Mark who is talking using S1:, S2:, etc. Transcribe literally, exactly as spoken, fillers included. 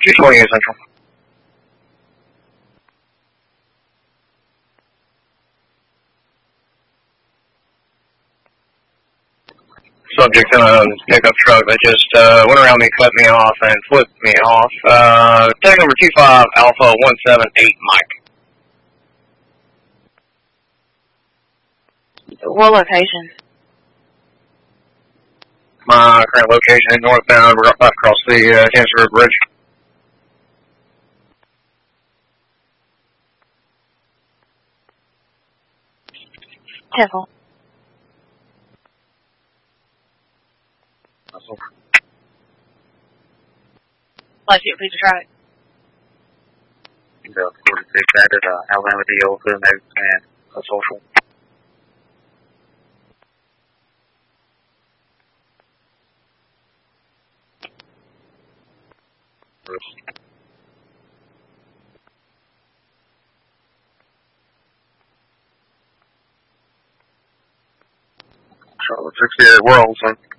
S1: two twenty-eight Central. Subject in a pickup truck that just uh, went around me, cut me off, and flipped me off. Uh, tag number two five Alpha one seven eight Mike.
S2: What location?
S1: My current location is northbound, right across the uh, Tennessee River Bridge.
S2: Careful. Let's get a piece of track.
S3: The forty-six added uh, Alabama D O to the note and a social.
S1: Charlotte sixty-eight, we're on, son.